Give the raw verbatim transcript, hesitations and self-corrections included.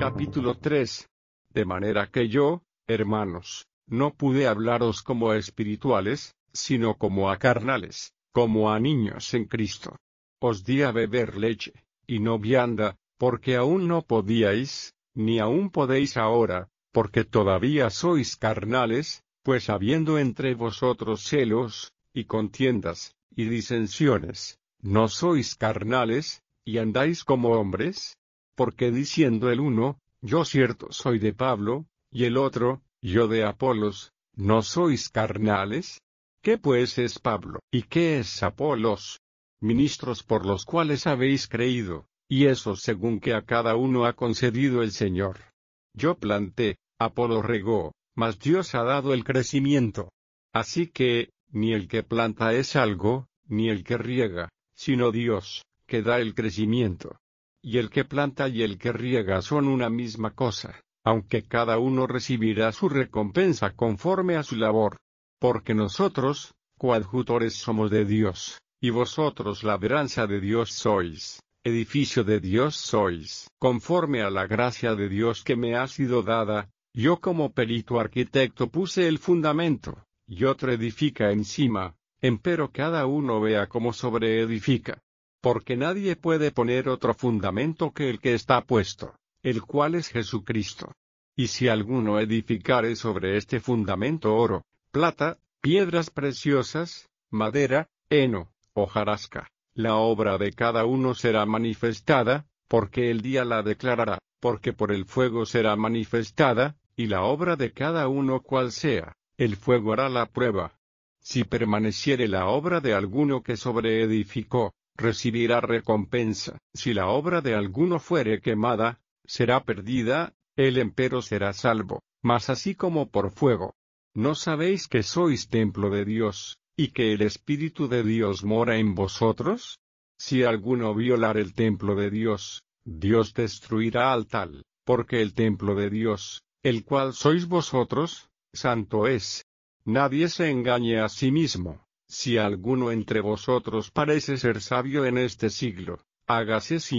Capítulo tres. De manera que yo, hermanos, no pude hablaros como a espirituales, sino como a carnales, como a niños en Cristo. Os di a beber leche, y no vianda, porque aún no podíais, ni aún podéis ahora, porque todavía sois carnales, pues habiendo entre vosotros celos, y contiendas, y disensiones, ¿no sois carnales, y andáis como hombres? Porque diciendo el uno, yo cierto soy de Pablo, y el otro, yo de Apolos, ¿no sois carnales? ¿Qué pues es Pablo, y qué es Apolos? Ministros por los cuales habéis creído, y eso según que a cada uno ha concedido el Señor. Yo planté, Apolo regó, mas Dios ha dado el crecimiento. Así que, ni el que planta es algo, ni el que riega, sino Dios, que da el crecimiento. Y el que planta y el que riega son una misma cosa, aunque cada uno recibirá su recompensa conforme a su labor. Porque nosotros, coadjutores somos de Dios, y vosotros labranza de Dios sois, edificio de Dios sois. Conforme a la gracia de Dios que me ha sido dada, yo como perito arquitecto puse el fundamento, y otro edifica encima, empero cada uno vea cómo sobreedifica. Porque nadie puede poner otro fundamento que el que está puesto, el cual es Jesucristo. Y si alguno edificare sobre este fundamento oro, plata, piedras preciosas, madera, heno, hojarasca, la obra de cada uno será manifestada, porque el día la declarará, porque por el fuego será manifestada, y la obra de cada uno cual sea, el fuego hará la prueba. Si permaneciere la obra de alguno que sobreedificó, recibirá recompensa. Si la obra de alguno fuere quemada, será perdida, él empero será salvo, mas así como por fuego. ¿No sabéis que sois templo de Dios, y que el Espíritu de Dios mora en vosotros? Si alguno violar el templo de Dios, Dios destruirá al tal, porque el templo de Dios, el cual sois vosotros, santo es. Nadie se engañe a sí mismo. Si alguno entre vosotros parece ser sabio en este siglo, hágase